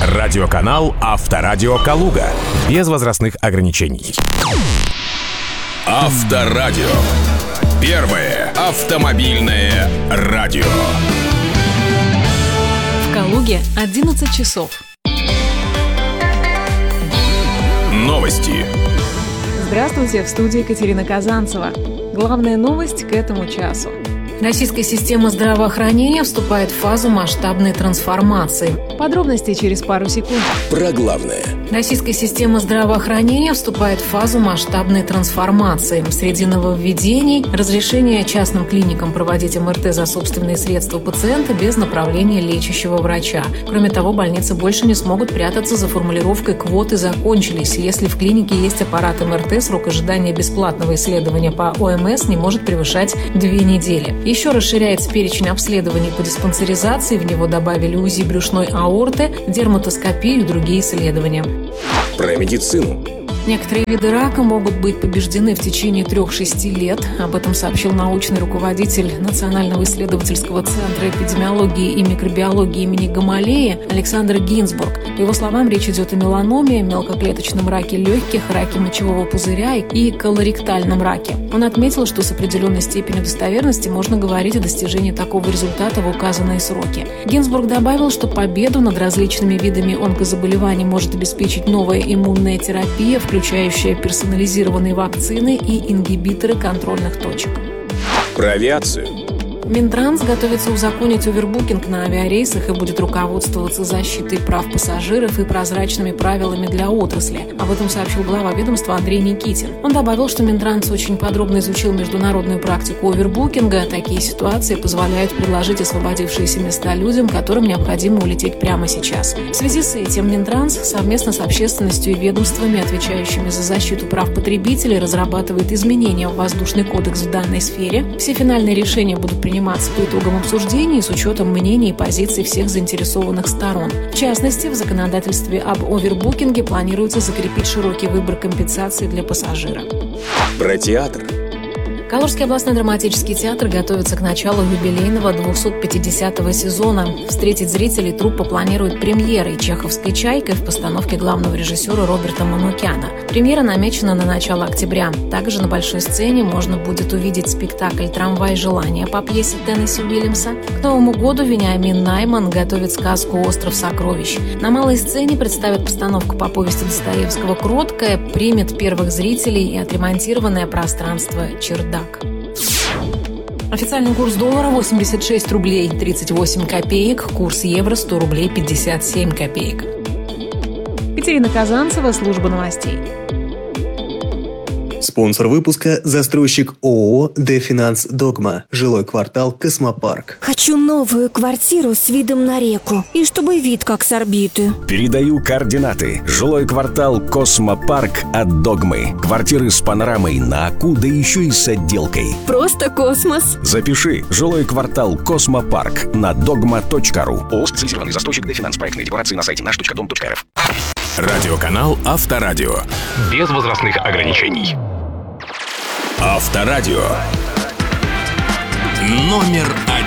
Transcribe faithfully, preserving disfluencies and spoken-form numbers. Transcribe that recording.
Радиоканал «Авторадио Калуга». Без возрастных ограничений. Авторадио. Первое автомобильное радио. В Калуге одиннадцать часов. Новости. Здравствуйте, в студии Екатерина Казанцева. Главная новость к этому часу. Российская система здравоохранения вступает в фазу масштабной трансформации. Подробности через пару секунд. Про главное. Российская система здравоохранения вступает в фазу масштабной трансформации. Среди нововведений – разрешение частным клиникам проводить эм эр тэ за собственные средства пациента без направления лечащего врача. Кроме того, больницы больше не смогут прятаться за формулировкой «квоты закончились». Если в клинике есть аппарат эм эр тэ, срок ожидания бесплатного исследования по о эм эс не может превышать две недели. Еще расширяется перечень обследований по диспансеризации, в него добавили УЗИ брюшной аорты, дерматоскопию и другие исследования. Про медицину. Некоторые виды рака могут быть побеждены в течение трех-шести лет. Об этом сообщил научный руководитель Национального исследовательского центра эпидемиологии и микробиологии имени Гамалеи Александр Гинзбург. По его словам, речь идет о меланоме, мелкоклеточном раке легких, раке мочевого пузыря и колоректальном раке. Он отметил, что с определенной степенью достоверности можно говорить о достижении такого результата в указанные сроки. Гинзбург добавил, что победу над различными видами онкозаболеваний может обеспечить новая иммунная терапия, включающая персонализированные вакцины и ингибиторы контрольных точек. Про авиацию. Минтранс готовится узаконить овербукинг на авиарейсах и будет руководствоваться защитой прав пассажиров и прозрачными правилами для отрасли. Об этом сообщил глава ведомства Андрей Никитин. Он добавил, что Минтранс очень подробно изучил международную практику овербукинга. Такие ситуации позволяют предложить освободившиеся места людям, которым необходимо улететь прямо сейчас. В связи с этим Минтранс совместно с общественностью и ведомствами, отвечающими за защиту прав потребителей, разрабатывает изменения в воздушный кодекс в данной сфере. Все финальные решения будут приниматься приниматься по итогам обсуждений с учетом мнений и позиций всех заинтересованных сторон. В частности, в законодательстве об овербукинге планируется закрепить широкий выбор компенсаций для пассажира. Про театр. Калужский областной драматический театр готовится к началу юбилейного двухсот пятидесятого сезона. Встретить зрителей труппа планирует премьерой «Чеховской чайкой» в постановке главного режиссера Роберта Манукяна. Премьера намечена на начало октября. Также на большой сцене можно будет увидеть спектакль «Трамвай желания» по пьесе Теннесси Уильямса. К Новому году Вениамин Найман готовит сказку «Остров сокровищ». На малой сцене представят постановку по повести Достоевского «Кроткая», примет первых зрителей и отремонтированное пространство «Чердак». Официальный курс доллара восемьдесят шесть рублей тридцать восемь копеек, курс евро сто рублей пятьдесят семь копеек. Екатерина Казанцева, служба новостей. Спонсор выпуска – застройщик ООО «Дефинанс Догма». Жилой квартал «Космопарк». Хочу новую квартиру с видом на реку. И чтобы вид как с орбиты. Передаю координаты. Жилой квартал «Космопарк» от «Догмы». Квартиры с панорамой на Аку, да еще и с отделкой. Просто космос. Запиши. Жилой квартал «Космопарк» на догма точка ру. ООО «Специализированный застройщик Дефинанс». Проектные декорации на сайте наш точка дом точка эр эф. Радиоканал «Авторадио». Без возрастных ограничений. Авторадио. Номер один.